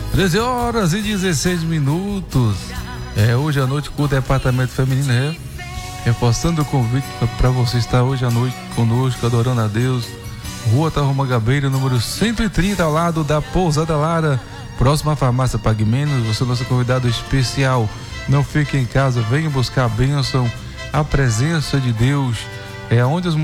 13h16. Hoje à noite com o Departamento Feminino, reforçando o convite para você estar hoje à noite conosco, adorando a Deus. Rua Tarruma Gabeira, número 130, ao lado da Pousada Lara, próxima à farmácia Pague Menos. Você é nosso convidado especial. Não fique em casa, venha buscar a bênção, a presença de Deus. É onde as